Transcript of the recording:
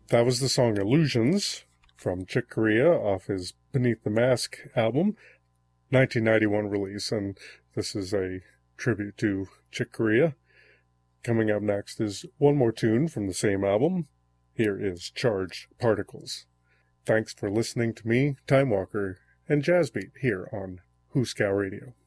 That was the song Illusions from Chick Corea off his Beneath the Mask album, 1991 release, and this is a tribute to Chick Corea. Coming up next is one more tune from the same album. Here is Charged Particles. Thanks for listening to me, Time Walker, and Jazzbeat here on Hooskow Radio.